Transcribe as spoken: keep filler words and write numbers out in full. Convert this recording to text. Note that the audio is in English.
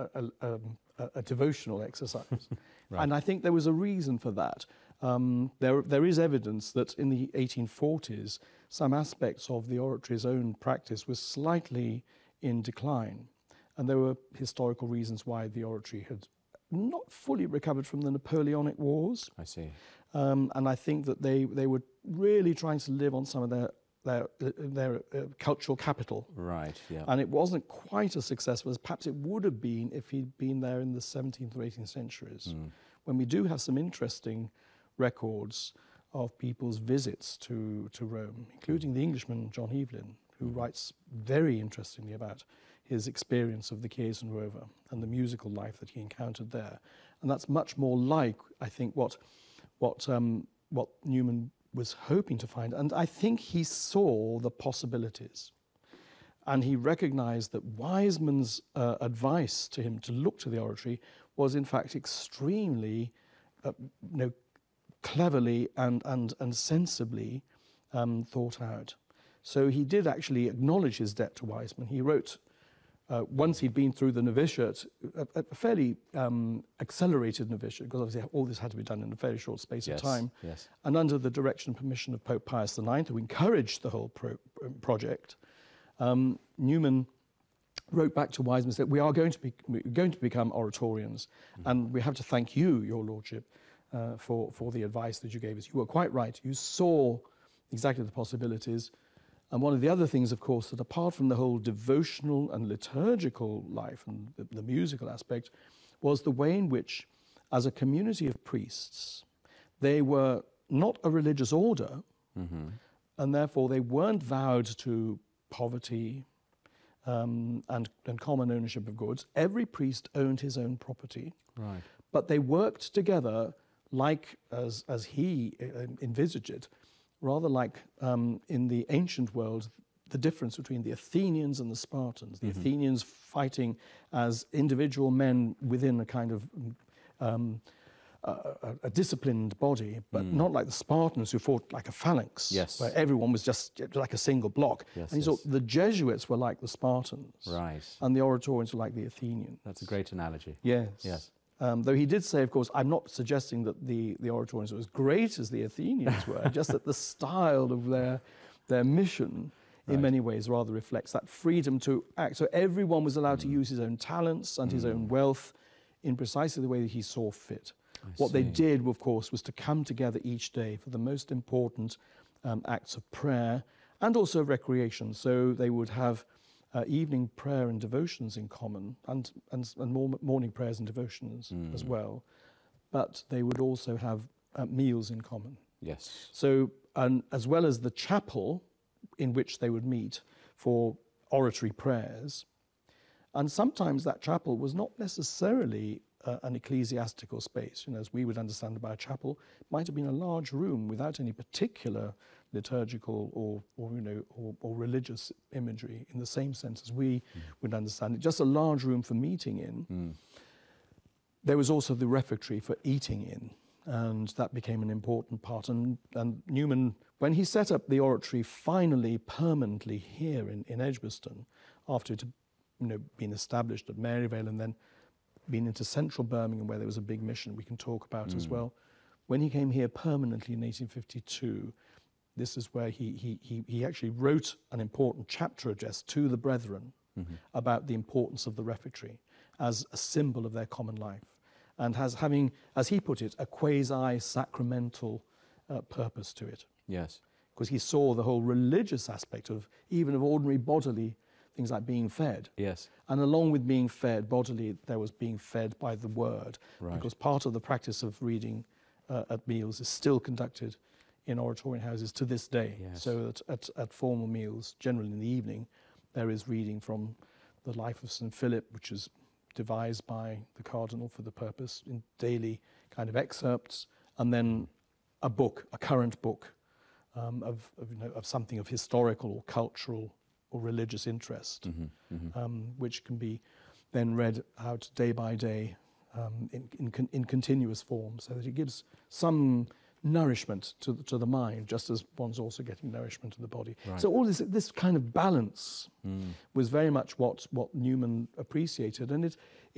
a, a, a, a devotional exercise. Right. And I think there was a reason for that. Um, there, there is evidence that in the eighteen forties, some aspects of the oratory's own practice was slightly in decline. And there were historical reasons why the oratory had not fully recovered from the Napoleonic Wars. I see. Um, and I think that they, they were really trying to live on some of their, their, their uh, cultural capital. Right, yeah. And it wasn't quite as successful as perhaps it would have been if he'd been there in the seventeenth or eighteenth centuries, Mm. when we do have some interesting records of people's visits to, to Rome, including the Englishman John Evelyn, who Mm. writes very interestingly about his experience of the Chiesa Nuova and the musical life that he encountered there. And that's much more like, I think, what, what, um, what Newman was hoping to find. And I think he saw the possibilities. And he recognized that Wiseman's uh, advice to him to look to the oratory was, in fact, extremely uh, you know, cleverly and, and, and sensibly um, thought out. So he did actually acknowledge his debt to Wiseman. He wrote, uh, once he'd been through the novitiate, a, a fairly um, accelerated novitiate, because obviously all this had to be done in a very short space Yes, of time, yes. and under the direction and permission of Pope Pius the ninth, who encouraged the whole pro project, um, Newman wrote back to Wiseman and said, we are going to, be, we're going to become oratorians, mm-hmm. and we have to thank you, your lordship, uh, for, for the advice that you gave us. You were quite right. You saw exactly the possibilities. And one of the other things, of course, that apart from the whole devotional and liturgical life and the, the musical aspect, was the way in which, as a community of priests, they were not a religious order, mm-hmm. and therefore they weren't vowed to poverty um, and, and common ownership of goods. Every priest owned his own property, right. but they worked together like, as, as he uh, envisaged it, rather like um, in the ancient world, the difference between the Athenians and the Spartans. The mm-hmm. Athenians fighting as individual men within a kind of um, a, a, a disciplined body, but mm. not like the Spartans who fought like a phalanx, yes. where everyone was just like a single block. Yes, and yes. so the Jesuits were like the Spartans, right. and the Oratorians were like the Athenians. That's a great analogy. Yes. Yes. Um, though he did say, of course, I'm not suggesting that the, the Oratorians were as great as the Athenians were, just that the style of their, their mission in right. many ways rather reflects that freedom to act. So everyone was allowed mm. to use his own talents and mm. his own wealth in precisely the way that he saw fit. I what see. they did, of course, was to come together each day for the most important um, acts of prayer and also recreation. So they would have Uh, evening prayer and devotions in common, and, and, and more, morning prayers and devotions mm. as well. But they would also have uh, meals in common. Yes. So, and as well as the chapel in which they would meet for oratory prayers, and sometimes that chapel was not necessarily uh, an ecclesiastical space. You know, as we would understand by a chapel, it might have been a large room without any particular liturgical or, or you know, or, or religious imagery in the same sense as we mm. would understand it. Just a large room for meeting in. Mm. There was also the refectory for eating in, and that became an important part. And, and Newman, when he set up the oratory finally permanently here in, in Edgbaston, after it had you know, been established at Maryvale and then been into central Birmingham where there was a big mission we can talk about mm. as well. When he came here permanently in eighteen fifty-two, this is where he, he, he, he actually wrote an important chapter address to the brethren mm-hmm. about the importance of the refectory as a symbol of their common life, and has having, as he put it, a quasi-sacramental uh, purpose to it. Yes. Because he saw the whole religious aspect of even of ordinary bodily things like being fed. Yes. And along with being fed bodily, there was being fed by the word. Right. Because part of the practice of reading uh, at meals is still conducted in oratorian houses to this day. Yes. So that at, at formal meals, generally in the evening, there is reading from the life of Saint Philip, which is devised by the cardinal for the purpose in daily kind of excerpts, and then a book, a current book um, of, of, you know, of something of historical or cultural or religious interest, mm-hmm, mm-hmm. Um, which can be then read out day by day um, in, in, in continuous form, so that it gives some nourishment to the, to the mind, just as one's also getting nourishment to the body. Right. So all this this kind of balance mm. was very much what what Newman appreciated, and it